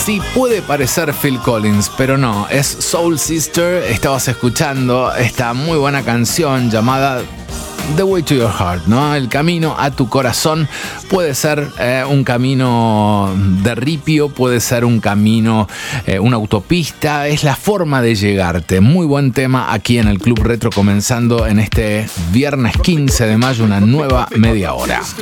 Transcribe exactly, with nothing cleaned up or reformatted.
Sí, puede parecer Phil Collins, pero no, es Soul Sister. Estabas escuchando esta muy buena canción llamada The Way to Your Heart, ¿no? El camino a tu corazón. Puede ser eh, un camino de ripio, puede ser un camino, eh, una autopista. Es la forma de llegarte. Muy buen tema aquí en el Club Retro, comenzando en este viernes quince de mayo, una nueva media hora.